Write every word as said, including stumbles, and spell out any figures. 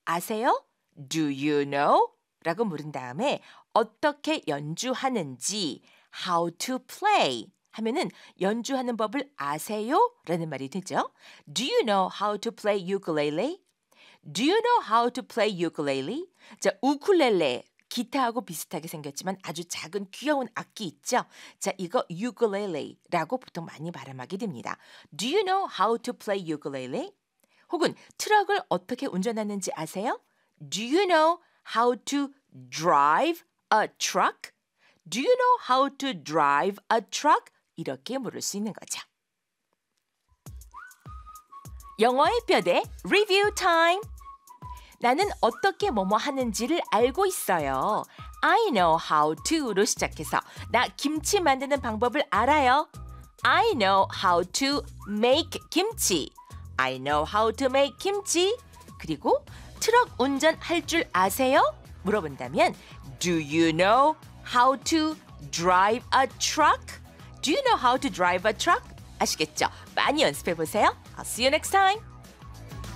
아세요? Do you know? 라고 물은 다음에 어떻게 연주하는지 how to play 하면은 연주하는 법을 아세요? 라는 말이 되죠. Do you know how to play ukulele? Do you know how to play ukulele? 자, 우쿨렐레 기타하고 비슷하게 생겼지만 아주 작은 귀여운 악기 있죠? 자, 이거 ukulele라고 보통 많이 발음하게 됩니다. Do you know how to play ukulele? 혹은 트럭을 어떻게 운전하는지 아세요? Do you know how to drive a truck? Do you know how to drive a truck? 이렇게 물을 수 있는 거죠. 영어의 뼈대 리뷰 타임. 나는 어떻게 뭐뭐 하는지를 알고 있어요. I know how to로 시작해서 나 김치 만드는 방법을 알아요. I know how to make kimchi. I know how to make kimchi. 그리고 트럭 운전할 줄 아세요? 물어본다면 Do you know how to drive a truck? Do you know how to drive a truck? 아시겠죠? 많이 연습해 보세요. I'll see you next time.